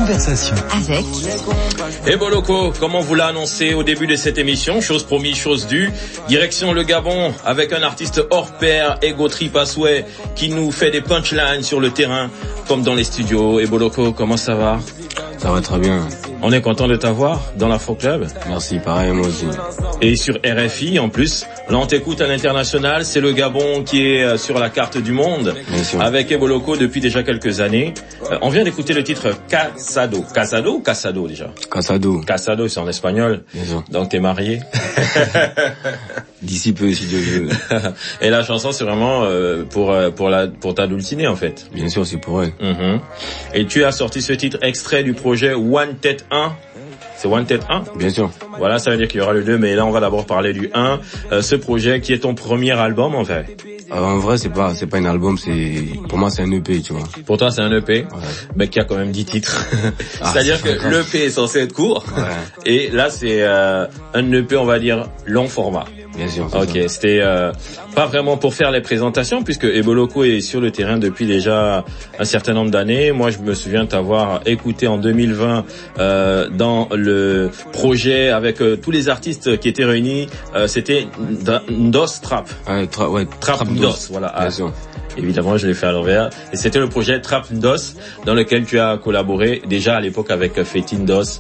conversation. Avec Eboloko, comme on vous l'a annoncé au début de cette émission, chose promise, chose due, direction le Gabon avec un artiste hors pair, Ego Trip à souhait, qui nous fait des punchlines sur le terrain comme dans les studios. Eboloko, comment ça va? Ça va très bien. On est content de t'avoir dans l'Afro Club. Merci, pareil, moi aussi. Et sur RFI en plus. Là on t'écoute à l'international, c'est le Gabon qui est sur la carte du monde. Bien sûr. Avec Eboloko depuis déjà quelques années. On vient d'écouter le titre Casado. Casado ou Casado déjà? Casado. Casado, c'est en espagnol. Bien sûr. Donc t'es marié. D'ici peu, si Dieu veut. Et la chanson c'est vraiment pour t'adultiner en fait. Bien sûr, c'est pour elle. Et tu as sorti ce titre extrait du projet One Tête 1. C'est One Tête 1? Bien sûr. Voilà, ça veut dire qu'il y aura le 2, mais là on va d'abord parler du 1. Ce projet qui est ton premier album en fait. En vrai, c'est pas un album, pour moi c'est un EP, tu vois. Pour toi c'est un EP, ouais. Mais qui a quand même 10 titres. C'est-à-dire que l'EP est censé être court, ouais. Et là c'est un EP, on va dire, long format. Bien sûr. Ok, c'était pas vraiment pour faire les présentations, puisque Eboloko est sur le terrain depuis déjà un certain nombre d'années. Moi, je me souviens t'avoir écouté en 2020 dans le projet avec tous les artistes qui étaient réunis. C'était Ndos Trap. Trap Ndos, voilà. Bien sûr. Évidemment, je l'ai fait à l'envers. Et c'était le projet Trap Ndos, dans lequel tu as collaboré déjà à l'époque avec Fetin Ndos,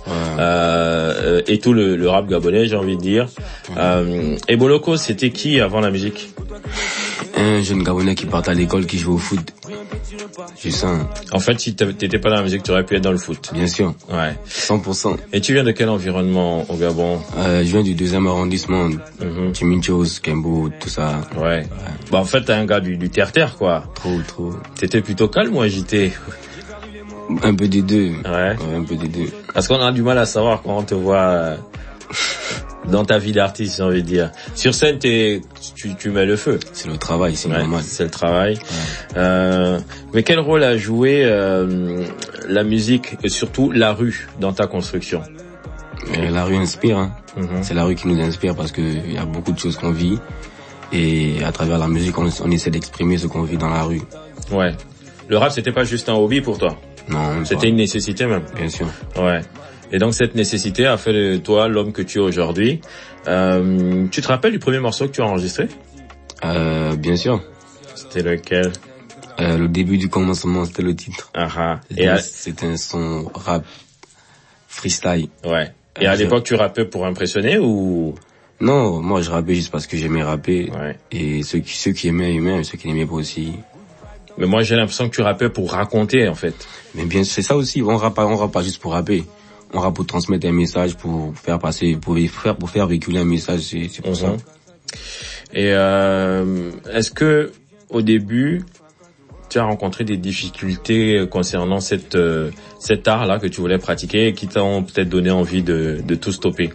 et tout le rap gabonais, j'ai envie de dire. Eboloko, c'était qui avant la musique? Un jeune Gabonais qui partait à l'école, qui jouait au foot. Juste ça. En fait, si t'étais pas dans la musique, tu aurais pu être dans le foot. Bien sûr. Ouais. 100%. Et tu viens de quel environnement au Gabon? Je viens du 2e arrondissement. Timinchos, Kembo, tout ça. Ouais. Bah, en fait, t'es un gars du terre-terre, quoi. Trop. T'étais plutôt calme ou agité? Un peu des deux. Ouais. Un peu des deux. Parce qu'on a du mal à savoir quand on te voit dans ta vie d'artiste, j'ai envie de dire. Sur scène, tu mets le feu. C'est le travail, c'est normal. C'est le travail. Ouais. Mais quel rôle a joué la musique et surtout la rue dans ta construction? La rue inspire, hein. C'est la rue qui nous inspire parce que il y a beaucoup de choses qu'on vit et à travers la musique, on essaie d'exprimer ce qu'on vit dans la rue. Ouais. Le rap, c'était pas juste un hobby pour toi? Non. C'était une nécessité même. Bien sûr. Ouais. Et donc cette nécessité a fait de toi l'homme que tu es aujourd'hui. Tu te rappelles du premier morceau que tu as enregistré? Bien sûr. C'était lequel? Le début du commencement, c'était le titre. C'était un son rap freestyle. Ouais. Et à l'époque, tu rappais pour impressionner ou? Non, moi je rappais juste parce que j'aimais rapper. Ouais. Et ceux qui aimaient, et ceux qui n'aimaient pas aussi. Mais moi j'ai l'impression que tu rappais pour raconter en fait. Mais bien c'est ça aussi, on rappe pas juste pour rapper. On rappe pour transmettre un message, pour faire passer, pour faire véhiculer un message, c'est pour ça. Et est-ce que au début tu as rencontré des difficultés concernant cet art là que tu voulais pratiquer et qui t'ont peut-être donné envie de tout stopper?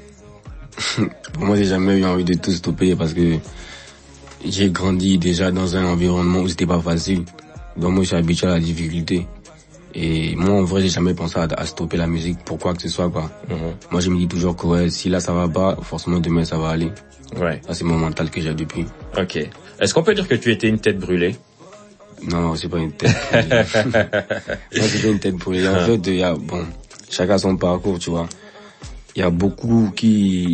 Pour moi, j'ai jamais eu envie de tout stopper parce que j'ai grandi déjà dans un environnement où c'était pas facile. Donc moi, je suis habitué à la difficulté. Et moi, en vrai, j'ai jamais pensé à stopper la musique pour quoi que ce soit, quoi. Moi, je me dis toujours que ouais, si là ça va pas, forcément demain ça va aller. Ouais. Ça, c'est mon mental que j'ai depuis. Ok. Est-ce qu'on peut dire que tu étais une tête brûlée? Non, c'est pas une tête brûlée. Moi, c'est pas une tête brûlée. En fait, chacun son parcours, tu vois. Il y a beaucoup qui,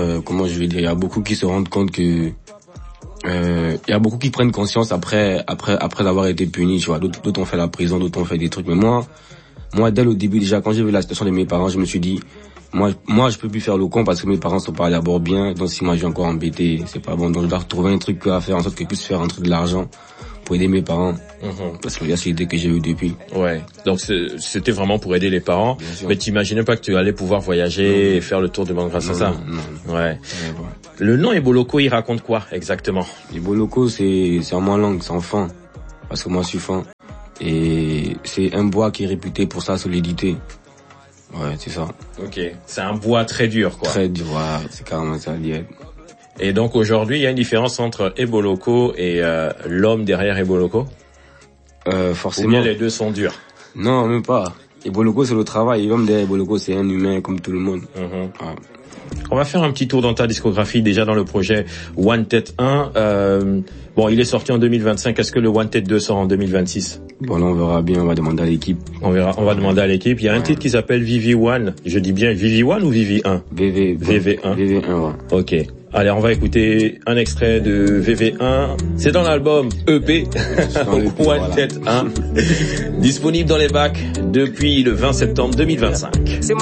il y a beaucoup qui se rendent compte que, il y a beaucoup qui prennent conscience après avoir été punis, tu vois. D'autres ont fait la prison, d'autres ont fait des trucs. Mais moi, dès le début, déjà, quand j'ai vu la situation de mes parents, je me suis dit, moi, je peux plus faire le con parce que mes parents sont pas d'abord bien. Donc, si moi, je suis encore embêté, c'est pas bon. Donc, je dois retrouver un truc à faire en sorte que je puisse faire rentrer de l'argent pour aider mes parents. Parce que c'est l'idée que j'ai eue depuis. Ouais. Donc c'était vraiment pour aider les parents. Mais t'imaginais pas que tu allais pouvoir voyager et faire le tour du monde grâce à ça? Non. Ouais. Le nom Eboloko, il raconte quoi exactement? Eboloko, c'est en ma langue, c'est en fin. Parce que moi je suis fin. Et c'est un bois qui est réputé pour sa solidité. Ouais, c'est ça. Ok. C'est un bois très dur, quoi. Très dur, voilà. C'est carrément ça lié. Et donc aujourd'hui, il y a une différence entre Eboloko et l'homme derrière Eboloko? Forcément. Ou bien les deux sont durs? Non, même pas. Eboloko, c'est le travail. Et l'homme derrière Eboloko, c'est un humain comme tout le monde. Ouais. On va faire un petit tour dans ta discographie, déjà dans le projet Wanted 1. Bon, il est sorti en 2025. Est-ce que le Wanted 2 sort en 2026? Bon, là, on verra bien. On va demander à l'équipe. On va demander à l'équipe. Il y a un titre qui s'appelle VV1. Je dis bien VV1 ou VV1? VV1. VV1, ouais. Ok. Allez, on va écouter un extrait de VV1. C'est dans l'album EP. Wanted 1. Disponible dans les bacs depuis le 20 septembre 2025.